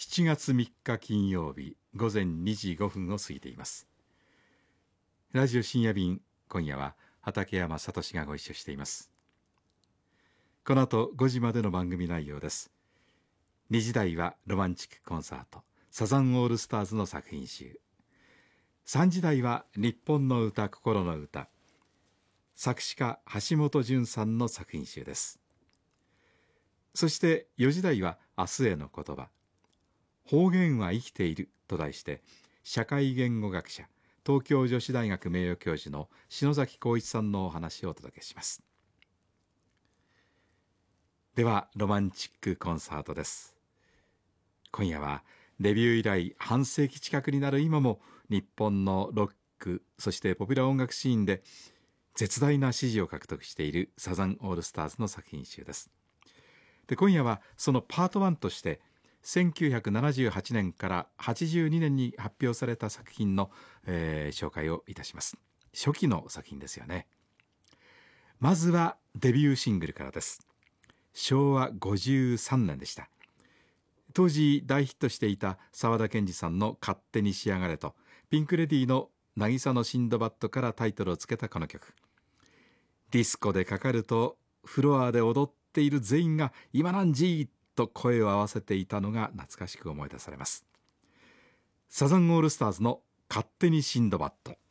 7月3日金曜日午前2時5分を過ぎています。ラジオ深夜便、今夜は畠山聡がご一緒しています。この後5時までの番組内容です。2時台はロマンチックコンサート、サザンオールスターズの作品集。3時台は日本の歌、心の歌、作詞家橋本淳さんの作品集です。そして4時台は明日への言葉、方言は生きていると題して、社会言語学者、東京女子大学名誉教授の篠崎浩一さんのお話をお届けします。ではロマンチックコンサートです。今夜はデビュー以来半世紀近くになる今も、日本のロック、そしてポピュラー音楽シーンで絶大な支持を獲得しているサザンオールスターズの作品集です。で、今夜はそのパート1として1978年から82年に発表された作品の、紹介をいたします。初期の作品ですよね。まずはデビューシングルからです。昭和53年でした。当時大ヒットしていた沢田研二さんの勝手に仕上がれと、ピンクレディーの渚のシンドバッドからタイトルをつけたこの曲。ディスコでかかるとフロアで踊っている全員が今なんじと声を合わせていたのが懐かしく思い出されます。サザンオールスターズの勝手にシンドバッド。